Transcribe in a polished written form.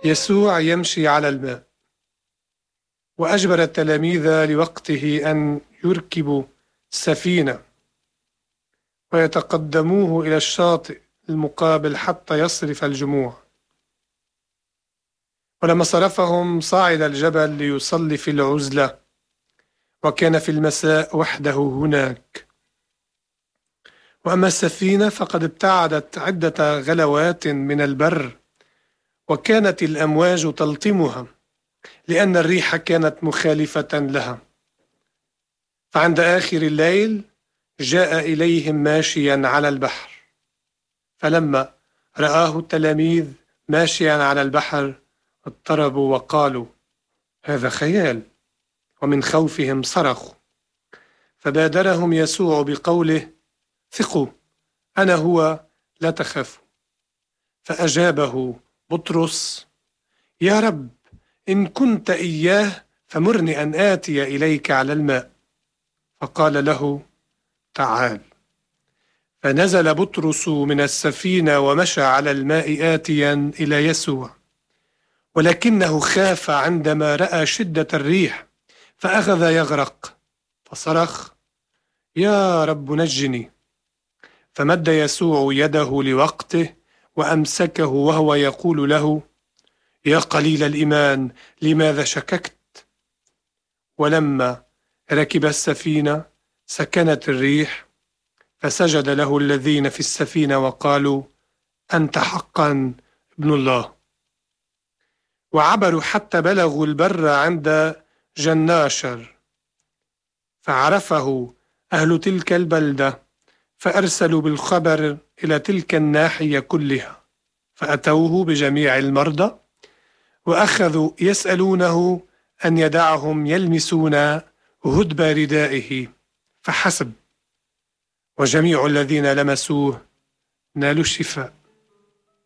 يسوع يمشي على الماء، وأجبر التلاميذ لوقته أن يركبوا السفينة ويتقدموه إلى الشاطئ المقابل حتى يصرف الجموع. ولما صرفهم صعد الجبل ليصلي في العزلة، وكان في المساء وحده هناك. وأما السفينة فقد ابتعدت عدة غلوات من البر، وكانت الأمواج تلطمها لأن الريح كانت مخالفة لها. فعند آخر الليل جاء إليهم ماشيا على البحر، فلما رآه التلاميذ ماشيا على البحر اضطربوا وقالوا: هذا خيال. ومن خوفهم صرخوا. فبادرهم يسوع بقوله: ثقوا، أنا هو، لا تخافوا. فأجابه بطرس: يا رب، إن كنت إياه فمرني أن آتي إليك على الماء. فقال له: تعال. فنزل بطرس من السفينة ومشى على الماء آتيا إلى يسوع، ولكنه خاف عندما رأى شدة الريح فأخذ يغرق، فصرخ: يا رب نجني. فمد يسوع يده لوقته وأمسكه وهو يقول له: يا قليل الإيمان، لماذا شككت؟ ولما ركب السفينة سكنت الريح، فسجد له الذين في السفينة وقالوا: أنت حقا ابن الله. وعبروا حتى بلغوا البر عند جناشر، فعرفه أهل تلك البلدة، فأرسلوا بالخبر إلى تلك الناحية كلها، فأتوه بجميع المرضى وأخذوا يسألونه أن يدعهم يلمسون هدب ردائه فحسب. وجميع الذين لمسوه نالوا الشفاء.